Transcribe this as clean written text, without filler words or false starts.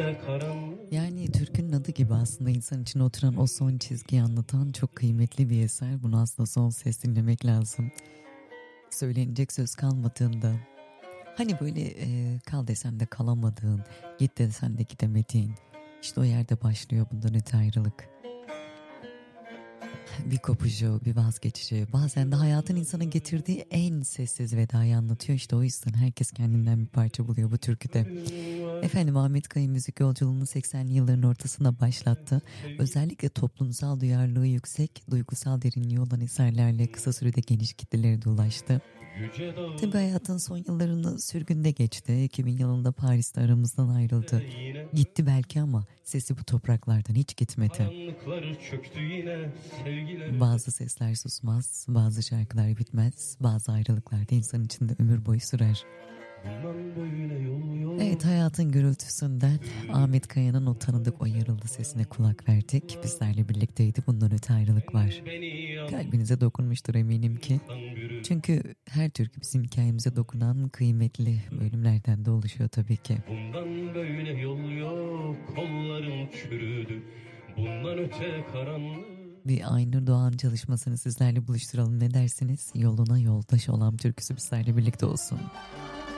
öte karanlık. Yani türkünün adı gibi aslında insan içine oturan o son çizgiyi anlatan çok kıymetli bir eser. Bunu aslında son ses dinlemek lazım. Söylenecek söz kalmadığında, hani böyle kal desen de kalamadığın, git desen de gidemediğin, işte o yerde başlıyor bundan öte ayrılık. Bir kopuşu, bir vazgeçişi, bazen de hayatın insana getirdiği en sessiz vedayı anlatıyor. İşte o yüzden herkes kendinden bir parça buluyor bu türküde. Efendim, Ahmet Kaya müzik yolculuğunu 80'li yılların ortasında başlattı. Özellikle toplumsal duyarlılığı yüksek, duygusal derinliği olan eserlerle kısa sürede geniş kitlelere de ulaştı. Tabii hayatın son yıllarını sürgünde geçti. 2000 yılında Paris'te aramızdan ayrıldı. Gitti belki ama sesi bu topraklardan hiç gitmedi. Bazı sesler susmaz, bazı şarkılar bitmez, bazı ayrılıklar da insan içinde ömür boyu sürer. Evet, hayatın gürültüsünden Ahmet Kaya'nın o tanıdık, o yarıldı sesine kulak verdik. Bizlerle birlikteydi. Bundan öte ayrılık var. Kalbinize dokunmuştur eminim ki. Çünkü her türkü bizim hikayemize dokunan kıymetli bölümlerden de oluşuyor tabii ki. Bundan böyle yol yok, kollarım çürüdü. Bundan öte karanlık. Bir Aynur Doğan çalışmasını sizlerle buluşturalım, ne dersiniz? Yoluna yoldaş olan türküsü bizlerle birlikte olsun.